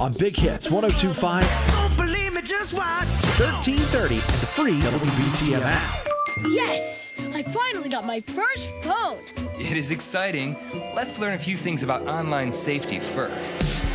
on Big Hits 102.5, Don't believe me, just watch. 1330, and the free WBTM app. Yes! I finally got my first phone! It is exciting. Let's learn a few things about online safety first.